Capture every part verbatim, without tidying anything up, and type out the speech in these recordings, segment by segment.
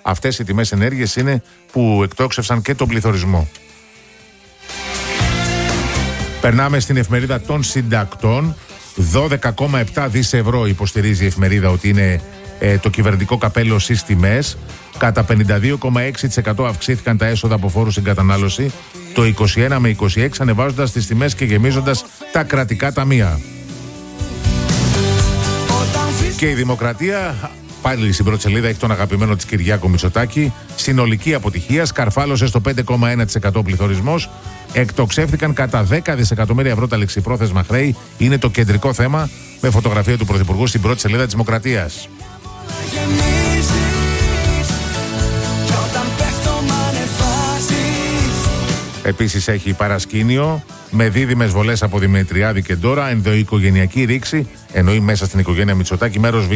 Αυτές οι τιμές ενέργειας είναι που εκτόξευσαν και τον πληθωρισμό. Περνάμε στην εφημερίδα των συντακτών. δώδεκα κόμμα επτά δισεκατομμύρια ευρώ υποστηρίζει η εφημερίδα ότι είναι ε, το κυβερνητικό καπέλο στις τιμές. Κατά πενήντα δύο κόμμα έξι τοις εκατό αυξήθηκαν τα έσοδα από φόρους στην κατανάλωση, το είκοσι ένα με είκοσι έξι ανεβάζοντας τις τιμές και γεμίζοντας τα κρατικά ταμεία. Και η Δημοκρατία, πάλι στην πρώτη σελίδα, έχει τον αγαπημένο της Κυριάκο Μητσοτάκη. Συνολική αποτυχία, σκαρφάλωσε στο πέντε κόμμα ένα τοις εκατό πληθωρισμός. Εκτοξεύτηκαν κατά δέκα δισεκατομμύρια ευρώ τα ληξιπρόθεσμα χρέη. Είναι το κεντρικό θέμα, με φωτογραφία του Πρωθυπουργού στην πρώτη σελίδα της Δημοκρατίας. Επίσης έχει παρασκήνιο με δίδυμες βολές από Δημητριάδη και Ντόρα, ενδοοικογενειακή ρήξη, εννοεί μέσα στην οικογένεια Μητσοτάκη, μέρος Β.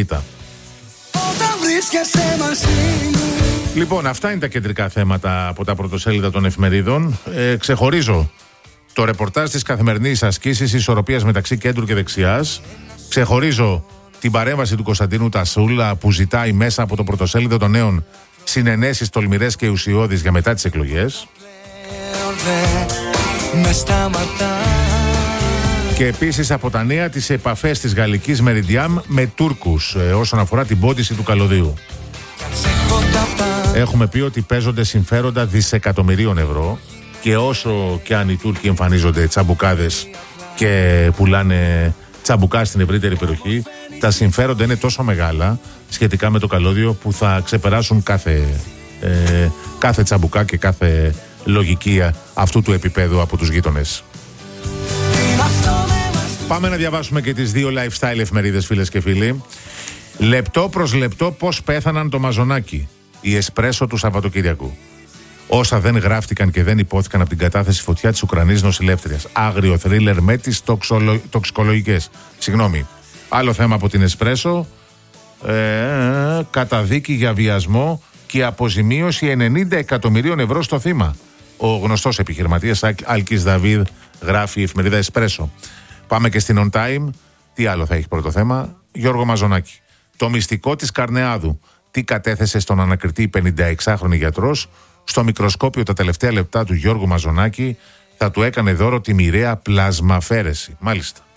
Λοιπόν, αυτά είναι τα κεντρικά θέματα από τα πρωτοσέλιδα των εφημερίδων. Ε, ξεχωρίζω το ρεπορτάζ της καθημερινής ασκήσης ισορροπίας μεταξύ κέντρου και δεξιάς. Ξεχωρίζω την παρέμβαση του Κωνσταντίνου Τασούλα που ζητάει μέσα από το πρωτοσέλιδο των Νέων συνενέσεις τολμηρές και ουσιώδεις για μετά τις εκλογές. Και επίσης από τα νέα τις επαφές της γαλλικής Μεριντιάμ με Τούρκους ε, όσον αφορά την πόντιση του καλωδίου. Έχουμε πει ότι παίζονται συμφέροντα δισεκατομμυρίων ευρώ και όσο και αν οι Τούρκοι εμφανίζονται τσαμπουκάδες και πουλάνε τσαμπουκά στην ευρύτερη περιοχή, τα συμφέροντα είναι τόσο μεγάλα σχετικά με το καλώδιο που θα ξεπεράσουν κάθε, ε, κάθε τσαμπουκά και κάθε λογική αυτού του επίπεδου από τους γείτονες. Πάμε να διαβάσουμε και τις δύο lifestyle εφημερίδες, φίλες και φίλοι. Λεπτό προς λεπτό πώς πέθαναν το Μαζονάκι, η Εσπρέσο του Σαββατοκύριακου. Όσα δεν γράφτηκαν και δεν υπόθηκαν από την κατάθεση φωτιά της Ουκρανής νοσηλεύτριας. Άγριο θρίλερ με τις τοξολο... τοξικολογικές. Συγγνώμη. Άλλο θέμα από την Εσπρέσο. Ε, καταδίκη για βιασμό και αποζημίωση ενενήντα εκατομμυρίων ευρώ στο θύμα. Ο γνωστός επιχειρηματίας Άλκης Δαβίδ γράφει η εφημερίδα Εσπρέσο. Πάμε και στην On Time. Τι άλλο θα έχει πρώτο θέμα? Γιώργο Μαζονάκη. Το μυστικό της Καρνεάδου. Τι κατέθεσε στον ανακριτή πενηνταεξάχρονη γιατρός? Στο μικροσκόπιο τα τελευταία λεπτά του Γιώργου Μαζονάκη θα του έκανε δώρο τη μοιραία πλασμαφέρεση. Μάλιστα.